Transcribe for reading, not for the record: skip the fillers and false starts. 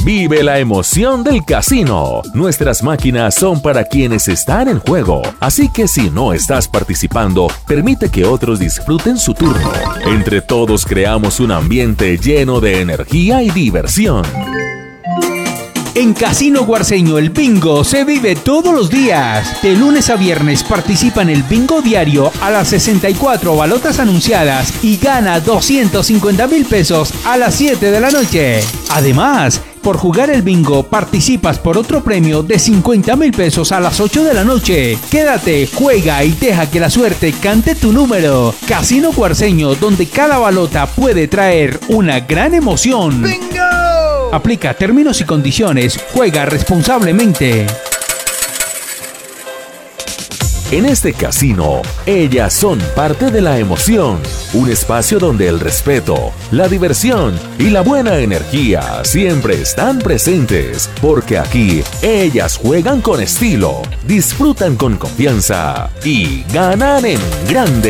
Vive la emoción del casino. Nuestras máquinas son para quienes están en juego, así que si no estás participando, permite que otros disfruten su turno. Entre todos creamos un ambiente lleno de energía y diversión. En Casino Guarceño el bingo se vive todos los días. De lunes a viernes participa en el bingo diario a las 64 balotas anunciadas y gana 250,000 pesos a las 7 de la noche. Además, por jugar el bingo participas por otro premio de 50,000 pesos a las 8 de la noche. Quédate, juega y deja que la suerte cante tu número. Casino Guarceño, donde cada balota puede traer una gran emoción. ¡Bingo! Aplica términos y condiciones. Juega responsablemente. En este casino, ellas son parte de la emoción. Un espacio donde el respeto, la diversión y la buena energía siempre están presentes. Porque aquí, ellas juegan con estilo, disfrutan con confianza y ganan en grande.